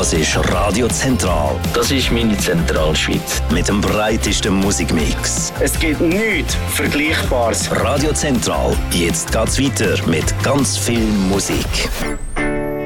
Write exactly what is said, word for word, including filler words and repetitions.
Das ist Radio Zentral. Das ist meine Zentralschweiz. Mit dem breitesten Musikmix. Es gibt nichts Vergleichbares. Radio Zentral. Jetzt geht's weiter mit ganz viel Musik.